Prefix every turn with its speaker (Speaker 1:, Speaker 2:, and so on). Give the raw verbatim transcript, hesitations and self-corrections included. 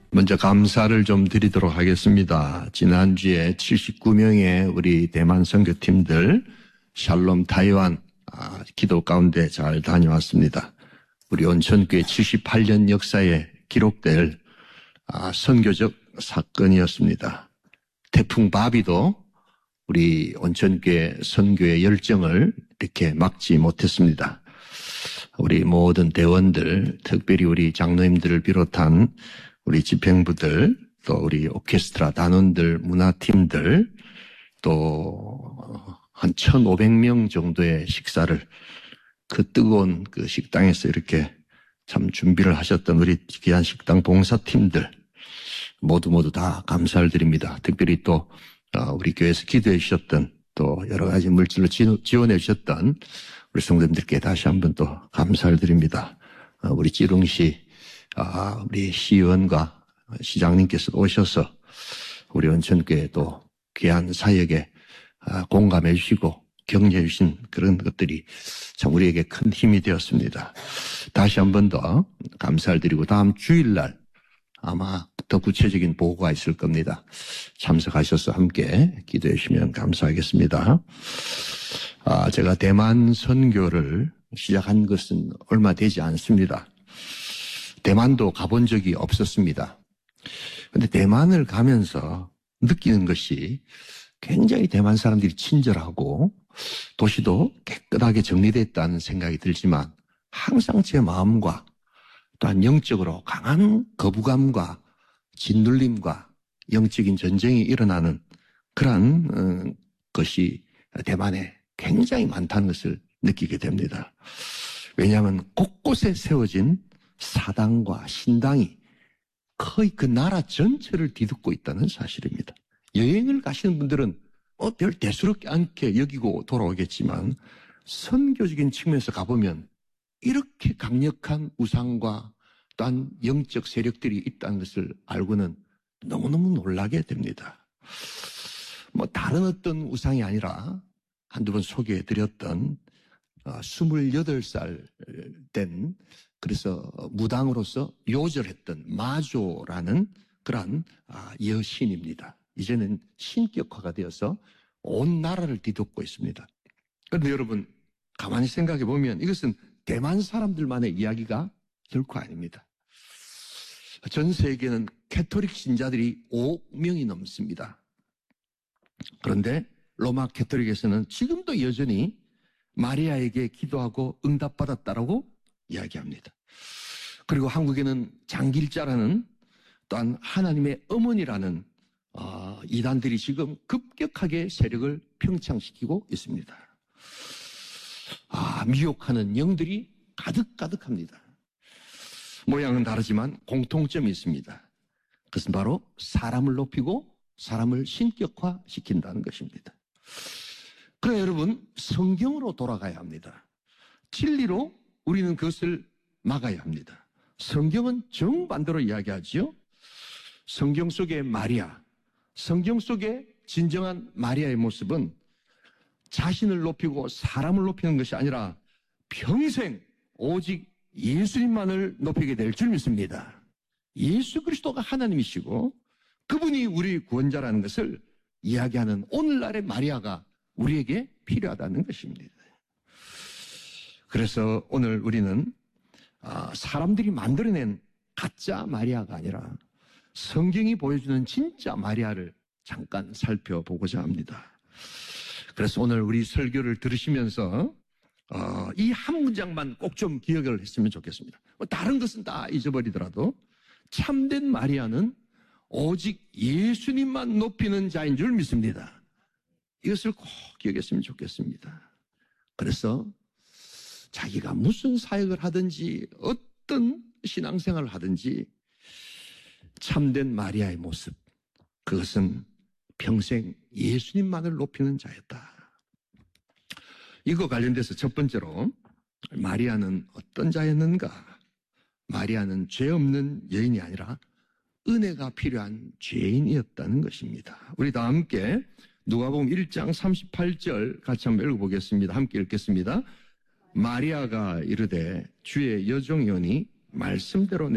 Speaker 1: 먼저 감사를 좀 드리도록 하겠습니다. 지난주에 칠십구 명의 우리 대만 선교팀들 샬롬 타이완 아, 기도 가운데 잘 다녀왔습니다. 우리 온천교회 칠십팔 년 역사에 기록될 아, 선교적 사건이었습니다. 태풍 바비도 우리 온천교회 선교의 열정을 이렇게 막지 못했습니다. 우리 모든 대원들, 특별히 우리 장로님들을 비롯한 우리 집행부들, 또 우리 오케스트라 단원들, 문화팀들, 또 한 천오백 명 정도의 식사를 그 뜨거운 그 식당에서 이렇게 참 준비를 하셨던 우리 귀한 식당 봉사팀들 모두 모두 다 감사를 드립니다. 특별히 또 우리 교회에서 기도해 주셨던 또 여러 가지 물질로 지원해 주셨던 우리 성도님들께 다시 한번 또 감사를 드립니다. 우리 찌룽시 우리 시의원과 시장님께서 오셔서 우리 온천교회 또 귀한 사역에 공감해 주시고 격려해 주신 그런 것들이 참 우리에게 큰 힘이 되었습니다. 다시 한 번 더 감사를 드리고 다음 주일날 아마 더 구체적인 보고가 있을 겁니다. 참석하셔서 함께 기도해 주시면 감사하겠습니다. 아, 제가 대만 선교를 시작한 것은 얼마 되지 않습니다. 대만도 가본 적이 없었습니다. 그런데 대만을 가면서 느끼는 것이 굉장히 대만 사람들이 친절하고 도시도 깨끗하게 정리되어 있다는 생각이 들지만 항상 제 마음과 또한 영적으로 강한 거부감과 짓눌림과 영적인 전쟁이 일어나는 그러한 것이 대만에 굉장히 많다는 것을 느끼게 됩니다. 왜냐하면 곳곳에 세워진 사당과 신당이 거의 그 나라 전체를 뒤덮고 있다는 사실입니다. 여행을 가시는 분들은 어, 별 대수롭지 않게 여기고 돌아오겠지만 선교적인 측면에서 가보면 이렇게 강력한 우상과 또한 영적 세력들이 있다는 것을 알고는 너무너무 놀라게 됩니다. 뭐 다른 어떤 우상이 아니라 한두 번 소개해드렸던 스물여덟 살 된 그래서 무당으로서 요절했던 마조라는 그러한 여신입니다. 이제는 신격화가 되어서 온 나라를 뒤덮고 있습니다. 그런데 여러분 가만히 생각해 보면 이것은 대만 사람들만의 이야기가 결코 아닙니다. 전 세계는 캐토릭 신자들이 오억 명이 넘습니다. 그런데 로마 캐토릭에서는 지금도 여전히 마리아에게 기도하고 응답받았다라고 이야기합니다. 그리고 한국에는 장길자라는 또한 하나님의 어머니라는 어, 이단들이 지금 급격하게 세력을 평창시키고 있습니다. 아, 미혹하는 영들이 가득가득합니다. 모양은 다르지만 공통점이 있습니다. 그것은 바로 사람을 높이고 사람을 신격화시킨다는 것입니다. 그러나 여러분 성경으로 돌아가야 합니다. 진리로 우리는 그것을 막아야 합니다. 성경은 정반대로 이야기하지요. 성경 속의 마리아, 성경 속의 진정한 마리아의 모습은 자신을 높이고 사람을 높이는 것이 아니라 평생 오직 예수님만을 높이게 될 줄 믿습니다. 예수 그리스도가 하나님이시고 그분이 우리 구원자라는 것을 이야기하는 오늘날의 마리아가 우리에게 필요하다는 것입니다. 그래서 오늘 우리는 사람들이 만들어낸 가짜 마리아가 아니라 성경이 보여주는 진짜 마리아를 잠깐 살펴보고자 합니다. 그래서 오늘 우리 설교를 들으시면서 어, 이 한 문장만 꼭 좀 기억을 했으면 좋겠습니다. 다른 것은 다 잊어버리더라도 참된 마리아는 오직 예수님만 높이는 자인 줄 믿습니다. 이것을 꼭 기억했으면 좋겠습니다. 그래서 자기가 무슨 사역을 하든지 어떤 신앙생활을 하든지 참된 마리아의 모습, 그것은 평생 예수님만을 높이는 자였다. 이거 관련돼서 첫 번째로 마리아는 어떤 자였는가? 마리아는 죄 없는 여인이 아니라 은혜가 필요한 죄인이었다는 것입니다. 우리 다 함께 누가복음 일 장 삼십팔 절 같이 한번 읽어보겠습니다. 함께 읽겠습니다. 마리아가 이르되 주의 여종이오니 말씀대로 내